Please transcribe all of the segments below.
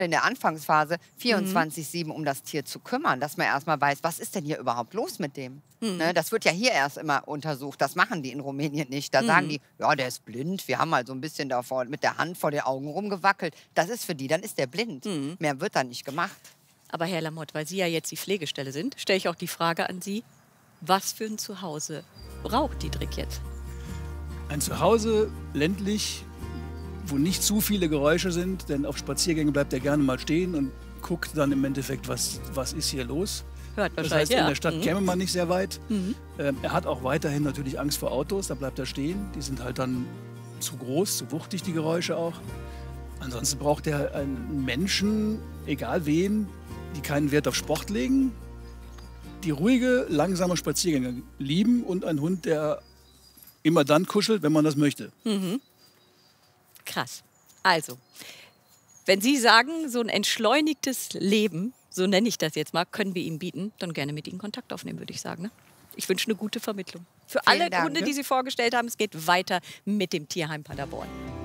in der Anfangsphase 24/7 um das Tier zu kümmern, dass man erstmal weiß, was ist denn hier überhaupt los mit dem? Ne, das wird ja hier erst immer untersucht. Das machen die in Rumänien nicht. Da sagen die, ja, der ist blind. Wir haben mal so ein bisschen davor mit der Hand vor den Augen rumgewackelt. Das ist für die, dann ist der blind. Mehr wird da nicht gemacht. Aber Herr Lamotte, weil Sie ja jetzt die Pflegestelle sind, stelle ich auch die Frage an Sie, was für ein Zuhause braucht Dietrich jetzt? Ein Zuhause ländlich, wo nicht zu viele Geräusche sind, denn auf Spaziergängen bleibt er gerne mal stehen und guckt dann im Endeffekt, was ist hier los. Hört Das wahrscheinlich, heißt, in der Stadt käme man nicht sehr weit. Mhm. Er hat auch weiterhin natürlich Angst vor Autos, da bleibt er stehen. Die sind halt dann zu groß, zu wuchtig, die Geräusche auch. Ansonsten braucht er einen Menschen, egal wen, die keinen Wert auf Sport legen, die ruhige, langsame Spaziergänge lieben und einen Hund, der immer dann kuschelt, wenn man das möchte. Mhm. Krass. Also, wenn Sie sagen, so ein entschleunigtes Leben, so nenne ich das jetzt mal, können wir ihm bieten, dann gerne mit Ihnen Kontakt aufnehmen, würde ich sagen. Ne? Ich wünsche eine gute Vermittlung. Für alle Dank, Hunde, die Sie vorgestellt haben, es geht weiter mit dem Tierheim Paderborn.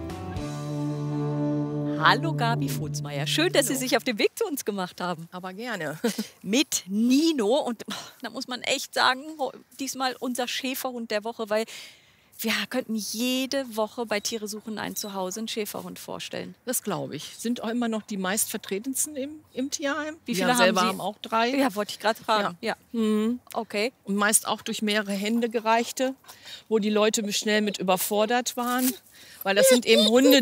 Hallo Gabi Futzmeier. Schön, dass Sie sich auf den Weg zu uns gemacht haben. Aber gerne. Mit Nino. Und da muss man echt sagen, diesmal unser Schäferhund der Woche, weil wir könnten jede Woche bei Tiere suchen ein Zuhause einen Schäferhund vorstellen. Das glaube ich. Sind auch immer noch die meistvertretensten im Tierheim. Wie viele wir haben selber Sie? haben auch 3. Ja, wollte ich gerade fragen. Ja. Okay. Und meist auch durch mehrere Hände gereichte, wo die Leute schnell mit überfordert waren. Weil das sind eben Hunde,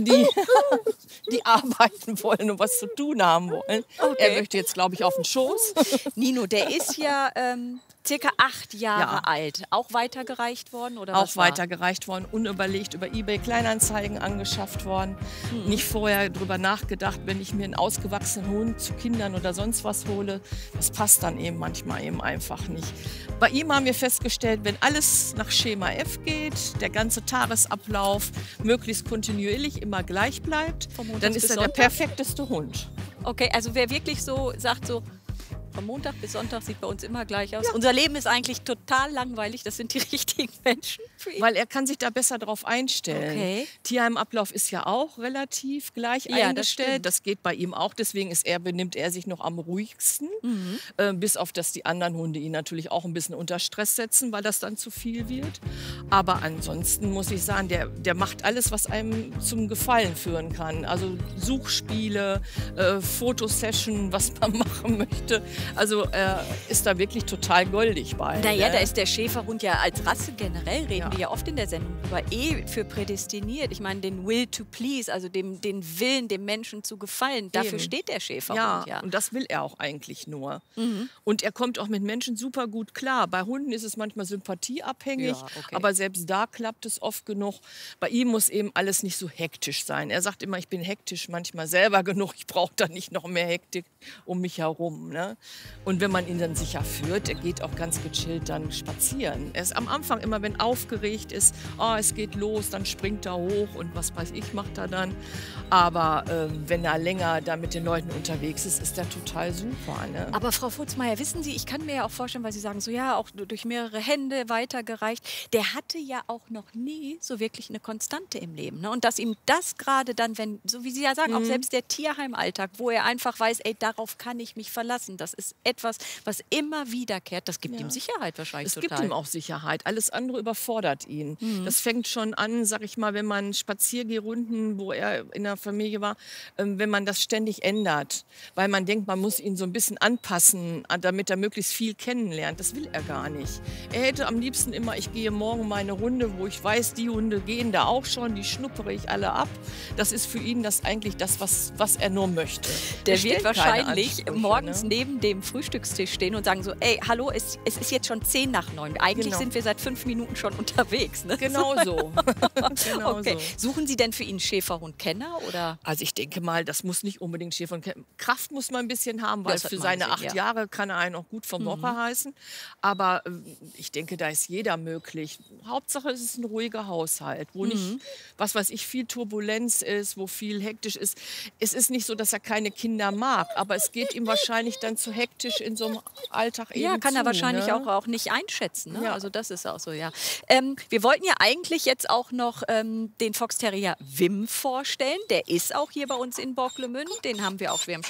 die arbeiten wollen und was zu tun haben wollen. Okay. Er möchte jetzt, glaube ich, auf den Schoß. Nino, der ist ja circa 8 Jahre alt. Auch weitergereicht worden? Oder was Auch weitergereicht worden, unüberlegt über eBay Kleinanzeigen angeschafft worden. Nicht vorher drüber nachgedacht, wenn ich mir einen ausgewachsenen Hund zu Kindern oder sonst was hole. Das passt dann eben manchmal eben einfach nicht. Bei ihm haben wir festgestellt, wenn alles nach Schema F geht, der ganze Tagesablauf möglichst kontinuierlich immer gleich bleibt, dann ist er der perfekteste Hund. Okay, also wer wirklich so sagt, so von Montag bis Sonntag sieht bei uns immer gleich aus. Ja. Unser Leben ist eigentlich total langweilig. Das sind die richtigen Menschen für ihn. Weil er kann sich da besser drauf einstellen. Okay. Tierheimablauf ist ja auch relativ gleich eingestellt. Das geht bei ihm auch. Deswegen benimmt er sich noch am ruhigsten. Bis auf, dass die anderen Hunde ihn natürlich auch ein bisschen unter Stress setzen, weil das dann zu viel wird. Aber ansonsten muss ich sagen, der macht alles, was einem zum Gefallen führen kann. Also Suchspiele, Fotosession, was man machen möchte. Also er ist da wirklich total goldig bei. Naja, da ist der Schäferhund ja als Rasse generell, reden wir ja oft in der Sendung über, für prädestiniert. Ich meine, den Will to please, also den Willen, dem Menschen zu gefallen, dafür steht der Schäferhund. Ja, und das will er auch eigentlich nur. Und er kommt auch mit Menschen super gut klar. Bei Hunden ist es manchmal sympathieabhängig, aber selbst da klappt es oft genug. Bei ihm muss eben alles nicht so hektisch sein. Er sagt immer, ich bin hektisch manchmal selber genug, ich brauche da nicht noch mehr Hektik um mich herum. Ne? Und wenn man ihn dann sicher führt, er geht auch ganz gechillt dann spazieren. Er ist am Anfang immer, wenn aufgeregt ist, es geht los, dann springt er hoch und was weiß ich, macht er dann. Aber wenn er länger da mit den Leuten unterwegs ist, ist er total super. Ne? Aber Frau Futzmeier, wissen Sie, ich kann mir ja auch vorstellen, weil Sie sagen, so ja, auch durch mehrere Hände weitergereicht, der hatte ja auch noch nie so wirklich eine Konstante im Leben. Ne? Und dass ihm das gerade dann, wenn, so wie Sie ja sagen, auch selbst der Tierheimalltag, wo er einfach weiß, ey, darauf kann ich mich verlassen, das ist etwas, was immer wiederkehrt, das gibt ihm Sicherheit wahrscheinlich total. Es gibt ihm auch Sicherheit. Alles andere überfordert ihn. Das fängt schon an, sag ich mal, wenn man Spaziergehrunden, wo er in der Familie war, wenn man das ständig ändert. Weil man denkt, man muss ihn so ein bisschen anpassen, damit er möglichst viel kennenlernt. Das will er gar nicht. Er hätte am liebsten immer, ich gehe morgen meine Runde, wo ich weiß, die Hunde gehen da auch schon, die schnuppere ich alle ab. Das ist für ihn eigentlich das, was er nur möchte. Der wird wahrscheinlich morgens neben dem Frühstückstisch stehen und sagen so, ey, hallo, es ist jetzt schon 10 nach 9. Eigentlich sind wir seit 5 Minuten schon unterwegs. Ne? Genau so. Okay. Suchen Sie denn für ihn einen Schäferhund-Kenner? Oder? Also ich denke mal, das muss nicht unbedingt Schäferhund kennen. Kraft muss man ein bisschen haben, weil für seine 8 Jahre kann er einen auch gut vom Woche heißen. Aber ich denke, da ist jeder möglich. Hauptsache, es ist ein ruhiger Haushalt, wo nicht, was weiß ich, viel Turbulenz ist, wo viel hektisch ist. Es ist nicht so, dass er keine Kinder mag, aber es geht ihm wahrscheinlich dann zu hektisch in so einem Alltag eben Ja, kann er wahrscheinlich ne? auch nicht einschätzen. Ne? Ja. Also das ist auch so, ja. Wir wollten ja eigentlich jetzt auch noch den Fox Terrier Wim vorstellen. Der ist auch hier bei uns in Borklemünd. Den haben wir auch, wir haben